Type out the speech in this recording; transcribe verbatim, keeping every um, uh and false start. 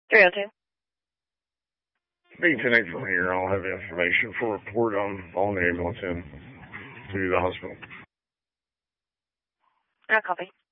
three oh two. Being connected from here, I'll have information for a report on on the ambulance in to the hospital. I copy.